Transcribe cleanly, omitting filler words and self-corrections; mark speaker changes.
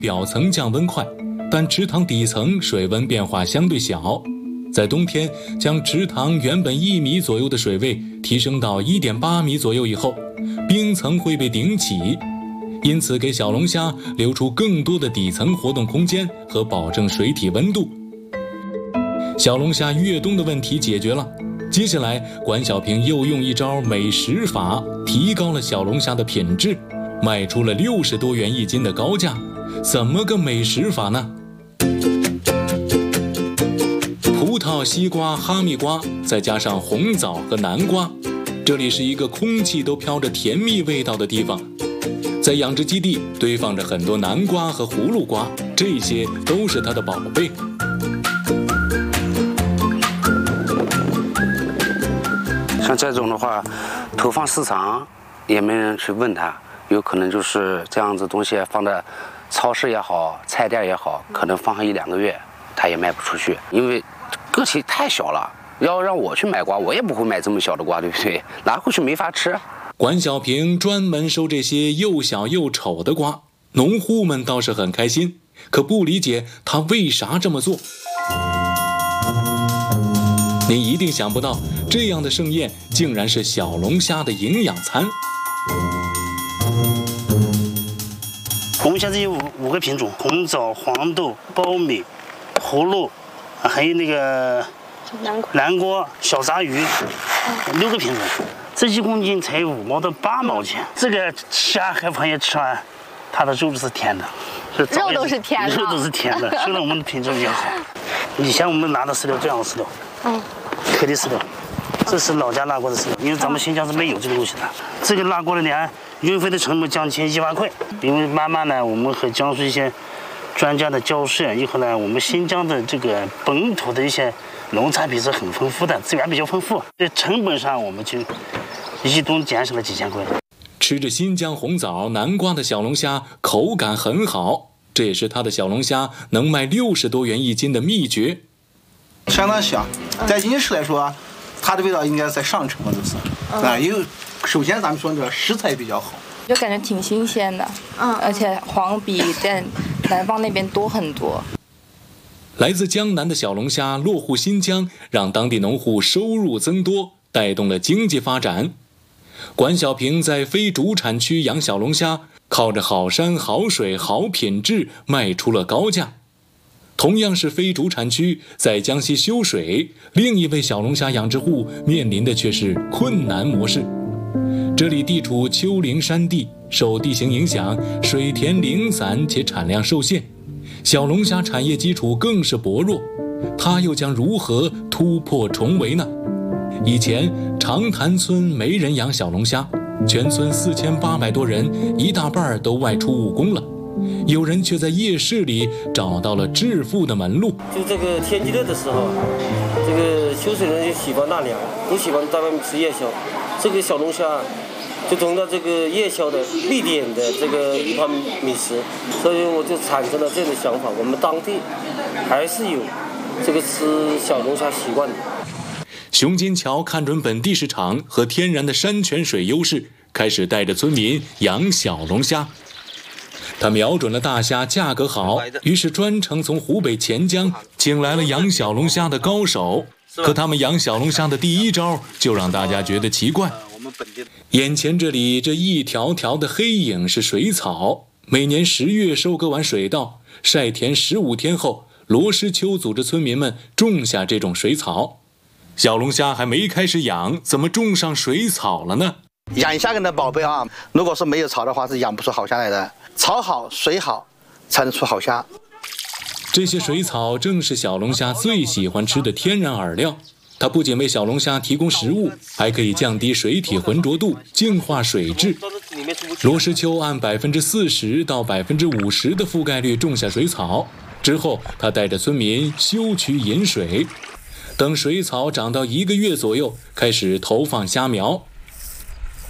Speaker 1: 表层降温快，但池塘底层水温变化相对小。在冬天，将池塘原本1米左右的水位提升到1.8米左右以后，冰层会被顶起，因此给小龙虾留出更多的底层活动空间和保证水体温度。小龙虾越冬的问题解决了，接下来管小平又用一招美食法提高了小龙虾的品质，卖出了60多元1斤的高价。怎么个美食法呢？葡萄、西瓜、哈密瓜，再加上红枣和南瓜，这里是一个空气都飘着甜蜜味道的地方。在养殖基地堆放着很多南瓜和葫芦瓜，这些都是它的宝贝。
Speaker 2: 像这种的话，投放市场也没人去问它，有可能就是这样子东西放在超市也好，菜店也好，可能放上1-2个月，它也卖不出去，因为个体太小了。要让我去买瓜，我也不会买这么小的瓜，对不对？拿回去没法吃。
Speaker 1: 管小平专门收这些又小又丑的瓜，农户们倒是很开心，可不理解他为啥这么做。您一定想不到，这样的盛宴竟然是小龙虾的营养餐。
Speaker 3: 我们现在有5个品种：红枣、黄豆、苞米、葫芦，还有那个南瓜、小杂鱼，6个品种。这1公斤才5毛到8毛钱。这个虾和螃蟹吃完，它的肉是甜的，
Speaker 4: 肉都是甜的，
Speaker 3: 肉都是甜的。虽然我们的品种比较好，以前我们拿的饲料这样的饲料，颗粒饲料，这是老家拉过的饲料，因为咱们新疆是没有这个东西的。这个拉过了年，运费的成本将近1万块。因为慢慢呢，我们和江苏一些专家的交涉以后呢，我们新疆的这个本土的一些农产品是很丰富的，资源比较丰富，在成本上我们就1吨减少了几千块。
Speaker 1: 吃着新疆红枣、南瓜的小龙虾，口感很好，这也是它的小龙虾能卖60多元1斤的秘诀。
Speaker 5: 相当香，在饮食来说，它的味道应该在上乘了，就是因为首先咱们说这食材比较好，
Speaker 4: 就感觉挺新鲜的，而且黄比在南方那边多很多。
Speaker 1: 来自江南的小龙虾落户新疆，让当地农户收入增多，带动了经济发展。管小平在非主产区养小龙虾，靠着好山好水好品质卖出了高价。同样是非主产区，在江西修水，另一位小龙虾养殖户面临的却是困难模式。这里地处丘陵山地，受地形影响，水田零散且产量受限，小龙虾产业基础更是薄弱。他又将如何突破重围呢？以前长潭村没人养小龙虾，全村4800多人，一大半都外出务工了。有人却在夜市里找到了致富的门路。
Speaker 6: 就这个天气热的时候，这个修水人就喜欢纳凉，都喜欢在外面吃夜宵。这个小龙虾就成了这个夜宵的必点的这个一盘美食，所以我就产生了这样的想法，我们当地还是有这个吃小龙虾习惯的。
Speaker 1: 熊金桥看准本地市场和天然的山泉水优势，开始带着村民养小龙虾。他瞄准了大虾价格好，于是专程从湖北潜江请来了养小龙虾的高手。可他们养小龙虾的第一招就让大家觉得奇怪。眼前这里这一条条的黑影是水草，每年10月收割完水稻，晒田15天后，罗师秋组织村民们种下这种水草。小龙虾还没开始养，怎么种上水草了呢？
Speaker 7: 养虾人的宝贝啊，如果说没有草的话，是养不出好虾来的。草好水好，才能出好虾。
Speaker 1: 这些水草正是小龙虾最喜欢吃的天然饵料，它不仅为小龙虾提供食物，还可以降低水体浑浊度，净化水质。罗师秋按40%到50%的覆盖率种下水草，之后他带着村民修渠引水，等水草长到1个月左右，开始投放虾苗。